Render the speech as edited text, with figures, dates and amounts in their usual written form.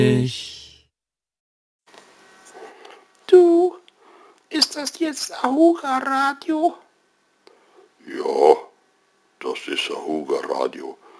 Du, ist das jetzt Ahura Radio? Ja, das ist Ahuga Radio.